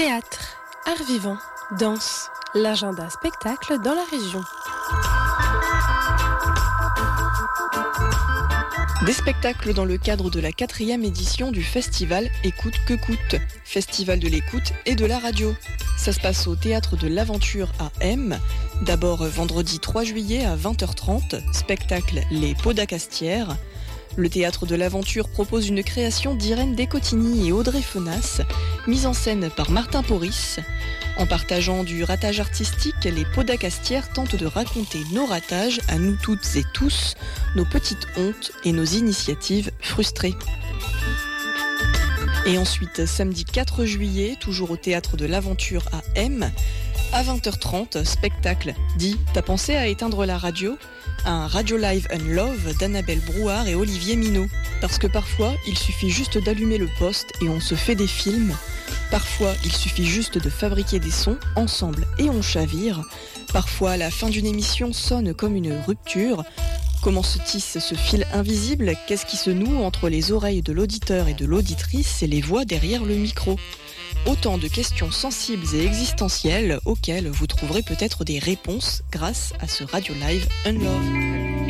Théâtre, art vivant, danse, l'agenda spectacle dans la région. Des spectacles dans le cadre de la 4e édition du festival Écoute que coûte, festival de l'écoute et de la radio. Ça se passe au Théâtre de l'Aventure à M. D'abord vendredi 3 juillet à 20h30, spectacle Les Podacastières. Le Théâtre de l'Aventure propose une création d'Irène Descotigny et Audrey Fenas, mise en scène par Martin Porris. En partageant du ratage artistique, les Podacastières tentent de raconter nos ratages à nous toutes et tous, nos petites hontes et nos initiatives frustrées. Et ensuite, samedi 4 juillet, toujours au Théâtre de l'Aventure à M, à 20h30, spectacle dit « T'as pensé à éteindre la radio ?» Un Radio Live and Love d'Annabelle Brouard et Olivier Minot. Parce que parfois, il suffit juste d'allumer le poste et on se fait des films. Parfois, il suffit juste de fabriquer des sons ensemble et on chavire. Parfois, la fin d'une émission sonne comme une rupture. Comment se tisse ce fil invisible ? Qu'est-ce qui se noue entre les oreilles de l'auditeur et de l'auditrice et les voix derrière le micro ? Autant de questions sensibles et existentielles auxquelles vous trouverez peut-être des réponses grâce à ce Radio Live Unlove.